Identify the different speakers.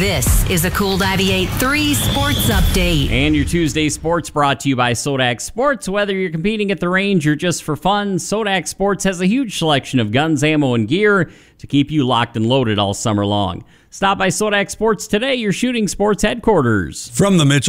Speaker 1: This is a Cool 98.3 Sports Update.
Speaker 2: And your Tuesday sports brought to you by Sodak Sports. Whether you're competing at the range or just for fun, Sodak Sports has a huge selection of guns, ammo, and gear to keep you locked and loaded all summer long. Stop by Sodak Sports today, your shooting sports headquarters.
Speaker 3: From the Mitchell